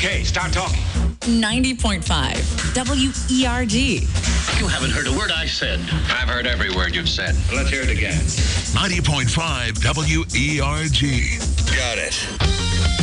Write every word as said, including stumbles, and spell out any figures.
Okay, start talking. ninety point five W E R G. You haven't heard a word I said. I've heard every word you've said. Let's hear it again. ninety point five W E R G. Got it.